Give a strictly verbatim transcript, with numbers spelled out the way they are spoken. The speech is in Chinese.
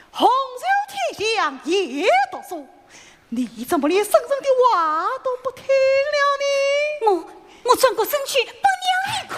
红袖添香夜读书，你怎么连婶婶的话都不听了呢？ 我我转过身去，帮娘一看。